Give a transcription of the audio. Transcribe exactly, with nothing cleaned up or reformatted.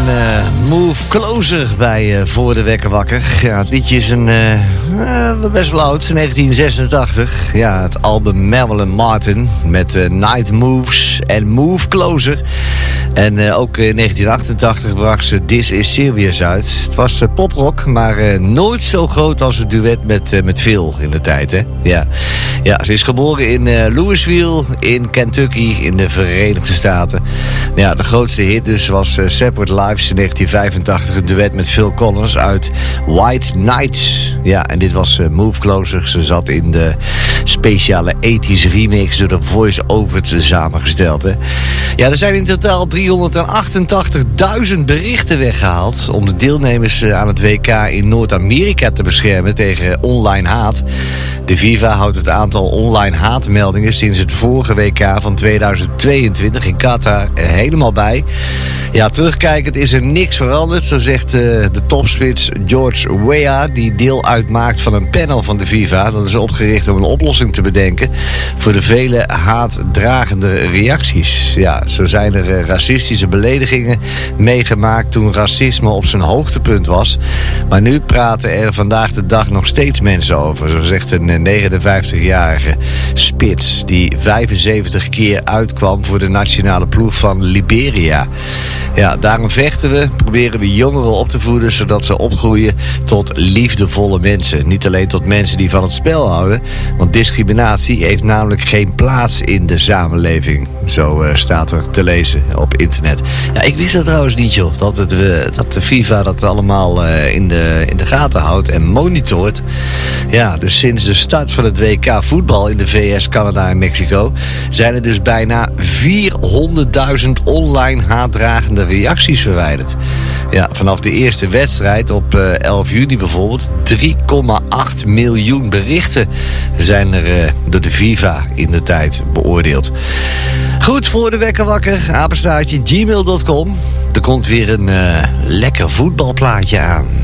uh, Move Closer bij uh, Voor de Wekker Wakker. Ja, het liedje is een, uh, uh, best wel oud, negentien zesentachtig. Ja, het album Marilyn Martin met uh, Night Moves en Move Closer. En uh, ook in negentien achtentachtig bracht ze This Is Serious uit. Het was uh, poprock, maar uh, nooit zo groot als het duet met, uh, met Phil in de tijd, hè? Ja. Ja, ze is geboren in uh, Louisville in Kentucky in de Verenigde Staten. Ja, de grootste hit dus was uh, Separate Lives in negentien vijfentachtig, een duet met Phil Collins uit White Nights. Ja, en dit was uh, Move Closer. Ze zat in de speciale tachtiger remix door de voice-over samengesteld. Hè. Ja, er zijn in totaal driehonderdachtentachtigduizend berichten weggehaald om de deelnemers aan het W K in Noord-Amerika te beschermen tegen online haat. De FIFA houdt het aantal online haatmeldingen sinds het vorige W K van tweeduizend tweeëntwintig in Qatar helemaal bij. Ja, terugkijkend is er niks veranderd, zo zegt uh, de topspits George Weah, die deel uitmaakt van een panel van de FIFA. Dat is opgericht om een oplossing te bedenken voor de vele haatdragende reacties. Ja, zo zijn er uh, racistische beledigingen meegemaakt toen racisme op zijn hoogtepunt was. Maar nu praten er vandaag de dag nog steeds mensen over, zo zegt een negenenvijftigjarige spits die vijfenzeventig keer uitkwam voor de nationale ploeg van Liberia. Ja, daarom vechten we, proberen we jongeren op te voeden zodat ze opgroeien tot liefdevolle mensen. Niet alleen tot mensen die van het spel houden, want discriminatie heeft namelijk geen plaats in de samenleving. Zo uh, staat er te lezen op internet. Ja, ik wist dat trouwens niet, joh, dat, het, uh, dat de FIFA dat allemaal uh, in, de, in de gaten houdt en monitort. Ja, dus sinds de start van het W K voetbal in de V S, Canada en Mexico zijn er dus bijna vierhonderdduizend online haatdragende reacties verwijderd. Ja, vanaf de eerste wedstrijd op uh, elf juni bijvoorbeeld drie komma acht miljoen berichten zijn er uh, door de FIFA in de tijd beoordeeld. Goed, Voor de Wekker Wakker, apenstaartje gmail punt com. Er komt weer een uh, lekker voetbalplaatje aan.